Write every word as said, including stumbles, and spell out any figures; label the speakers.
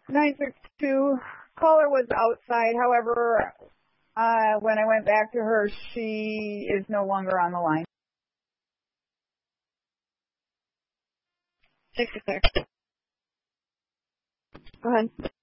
Speaker 1: nine six two. Caller was outside. However, uh, when I went back to her, she is no longer on the line.
Speaker 2: sixty-six. Go ahead.